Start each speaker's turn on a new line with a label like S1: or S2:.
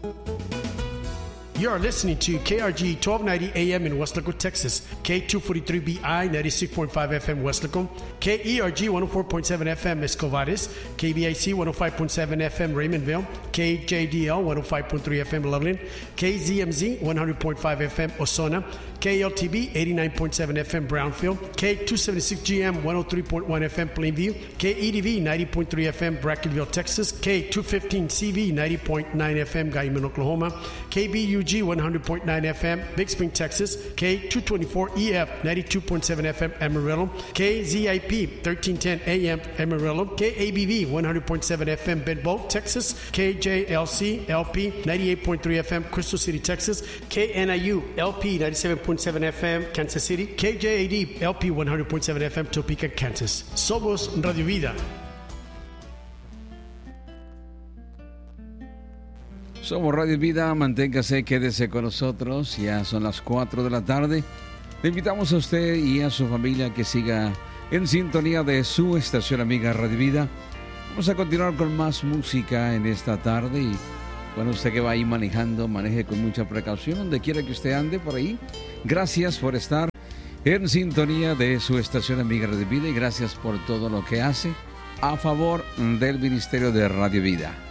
S1: You are listening to KRG 1290 AM in Weslaco, Texas, K243BI 96.5 FM Weslaco, KERG 104.7 FM Escovares, KBIC 105.7 FM Raymondville, KJDL 105.3 FM Loveland, KZMZ 100.5 FM Osona, KLTB 89.7 FM Brownfield, K276GM 103.1 FM Plainview, KEDV 90.3 FM Brackenville, Texas, K215CV 90.9 FM Guyman, Oklahoma, KBUG 100.9 FM Big Spring, Texas, K224EF 92.7 FM Amarillo, KZIP 1310 AM Amarillo, KABV 100.7 FM Bedboe, Texas, KJLC LP 98.3 FM Crystal City, Texas, KNIU LP 97.7 FM Kansas City, KJAD LP 100.7 FM Topeka, Kansas. Somos Radio Vida.
S2: Somos Radio Vida, manténgase, quédese con nosotros, ya son las 4 de la tarde. Le invitamos a usted y a su familia que siga en sintonía de su estación amiga Radio Vida. Vamos a continuar con más música en esta tarde y bueno, usted que va ahí manejando, maneje con mucha precaución, donde quiera que usted ande por ahí. Gracias por estar en sintonía de su estación amiga Radio Vida y gracias por todo lo que hace a favor del Ministerio de Radio Vida.